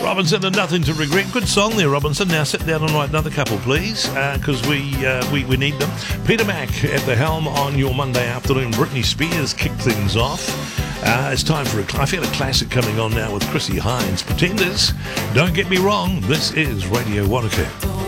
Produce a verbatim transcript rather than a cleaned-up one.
Robinson and Nothing to Regret. Good song there, Robinson. Now sit down and write another couple, please, because uh, we, uh, we we need them. Peter Mack at the helm on your Monday afternoon. Britney Spears kicked things off. Uh, it's time for a, I feel a classic coming on now with Chrissy Hines. Pretenders. Don't get me wrong, this is Radio Wanaka.